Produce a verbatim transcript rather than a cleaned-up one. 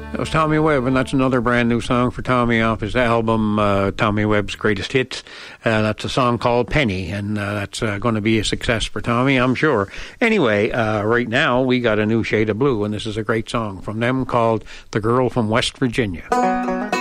That was Tommy Webb, and that's another brand new song for Tommy off his album, uh, Tommy Webb's Greatest Hits. Uh, that's a song called Penny, and uh, that's uh, going to be a success for Tommy, I'm sure. Anyway, uh, right now we got a new shade of blue, and this is a great song from them called The Girl from West Virginia.